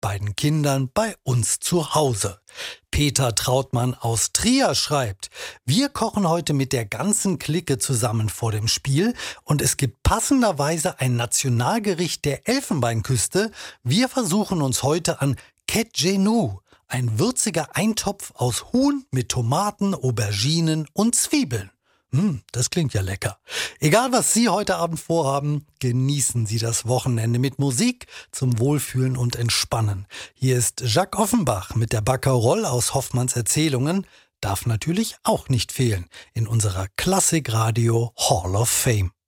beiden Kindern bei uns zu Hause. Peter Trautmann aus Trier schreibt: Wir kochen heute mit der ganzen Clique zusammen vor dem Spiel und es gibt passenderweise ein Nationalgericht der Elfenbeinküste. Wir versuchen uns heute an Ketgenou, ein würziger Eintopf aus Huhn mit Tomaten, Auberginen und Zwiebeln. Das klingt ja lecker. Egal, was Sie heute Abend vorhaben, genießen Sie das Wochenende mit Musik zum Wohlfühlen und Entspannen. Hier ist Jacques Offenbach mit der Baccarolle aus Hoffmanns Erzählungen. Darf natürlich auch nicht fehlen in unserer Klassikradio Hall of Fame.